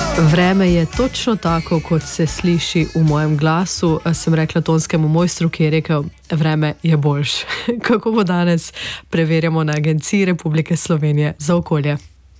Vreme je točno tako, kot se sliši v mojem glasu. Sem rekla tonskemu mojstru, ki je rekel, vreme je boljše. Kako bo danes, preverjamo na Agenciji Republike Slovenije za okolje.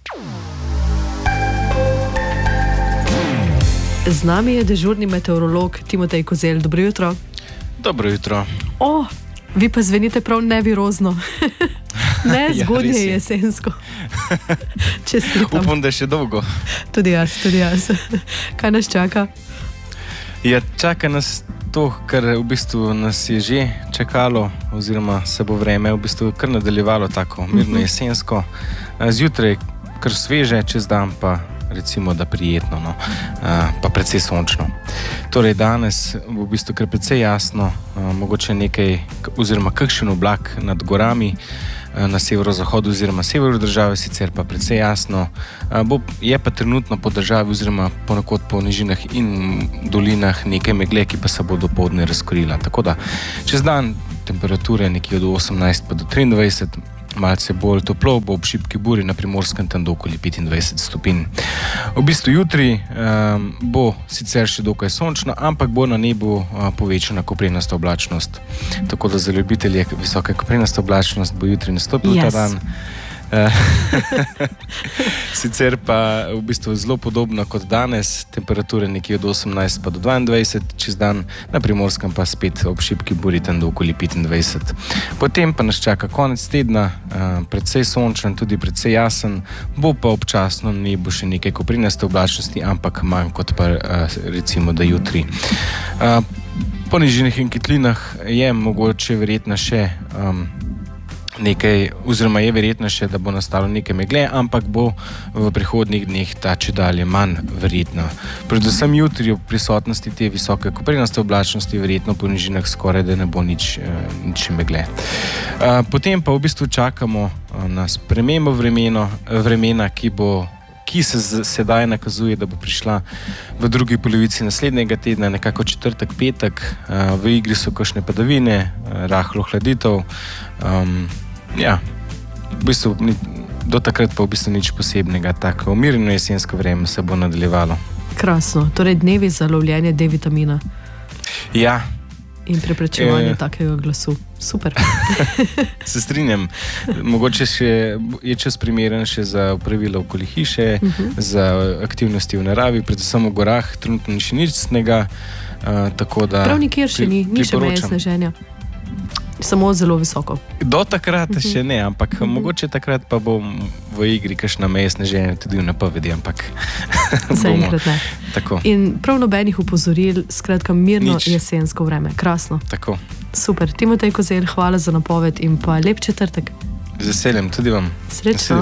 Z nami je dežurni meteorolog Timotej Kozelj. Dobro jutro. Dobro jutro. Vi pa zvenite prav nevirozno. Ne, zgodnje je jesensko. Čestitam. Upam, da je še dolgo. Tudi jaz. Kaj nas čaka? Ja, čaka nas to, kar v bistvu nas je že čakalo, oziroma se bo vreme v bistvu kar nadaljevalo tako mirno jesensko. Zjutraj kar sveže, čez dan pa recimo, da prijetno, pa precej sončno. Torej danes bo v bistvu kar precej jasno, mogoče nekaj oziroma kakšen oblak nad gorami na severozahodu oziroma severu države, sicer pa precej jasno. Je pa trenutno po državi oziroma ponekod po nižinah in dolinah nekaj megle, ki pa se bo dopoldne razkorila. Tako da čez dan temperature nekje od 18 pa do 23, malce bolj toplo, bo ob šibki buri na Primorskem tam do okoli 25 stopinj. V bistvu jutri bo sicer še dokaj sončno, ampak bo na nebu povečana koprenasta oblačnost. Tako da za ljubitelje visoke koprenasta oblačnost bo jutri nastopil ta dan. Sicer pa v bistvu zelo podobno kot danes, temperature nekje od 18 pa do 22, čez dan na Primorskem pa spet ob šibki buri tam do okoli 25. Potem pa nas čaka konec tedna, precej sončen, tudi precej jasen, bo pa občasno ne bo še nekaj koprenaste oblačnosti, ampak manj kot pa recimo da jutri. Po nižinah in kitlinah je mogoče verjetno še nekaj, oziroma je verjetno še, da bo nastalo nekaj megle, ampak bo v prihodnjih dneh ta čedalje manj verjetno. Predvsem jutri ob prisotnosti te visoke koprenaste oblačnosti verjetno po nižinah skoraj da ne bo nič megle. Potem pa v bistvu čakamo na spremembo vremena, ki se sedaj nakazuje, da bo prišla v drugi polovici naslednjega tedna, nekako četrtek, petek. V igri so kakšne padavine, rahlo hladitev. V bistvu do takrat pa v bistvu nič posebnega. Tako umirjeno jesensko vreme se bo nadaljevalo. Krasno, torej dnevi za lovljenje D-vitamina. Ja. In preprečevanje takega glasu. Super. Se strinjam. Mogoče je čas primeren še za opravilo okoli hiše, za aktivnosti v naravi, predvsem v gorah, trenutno ni še nič snega. Prav nikjer še ni še meje sneženja. Samo zelo visoko. Do takrat še ne, ampak mogoče takrat pa bo v igri kakšna meja sneženja tudi v napovedi, ampak zaenkrat ne. Tako. In prav nobenih opozoril, skratka mirno jesensko vreme. Krasno. Tako. Super. Timotej Kozelj, hvala za napoved in pa lep četrtek. Z veseljem, tudi vam. Srečno.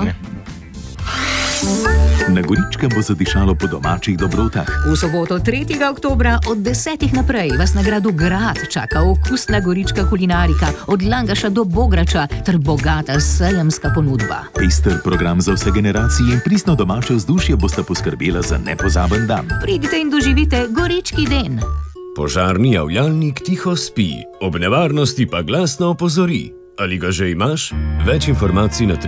Na Goričkem bo zadišalo po domačih dobrotah. V soboto 3. oktobra od 10. naprej vas na gradu Grad čaka okusna gorička kulinarika od Langaša do Bograča ter bogata sejemska ponudba. Pester program za vse generacije in pristno domače vzdušje bosta poskrbela za nepozaben dan. Pridite in doživite Gorički den. Požarni javljalnik tiho spi, ob nevarnosti pa glasno opozori. Ali ga že imaš? Več informacij na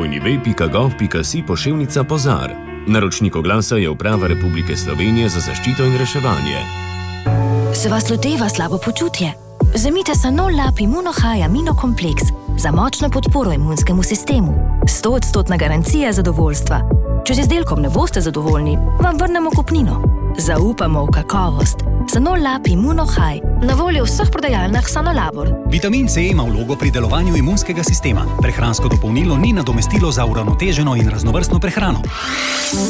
www.gov.si/požar. Naročnik oglasa je Uprava Republike Slovenije za zaščito in reševanje. Se vas loteva slabo počutje? Vzemite Sanol Lab Immunohigh aminokompleks za močno podporo imunskemu sistemu. 100% garancija zadovoljstva. Če z izdelkom ne boste zadovoljni, vam vrnemo kupnino. Zaupamo v kakovost. Sanol Lab Immunohigh, na voljo v vseh prodajalnah Sanolabor. Vitamin C ima vlogo pri delovanju imunskega sistema. Prehransko dopolnilo ni nadomestilo za uravnoteženo in raznovrstno prehrano.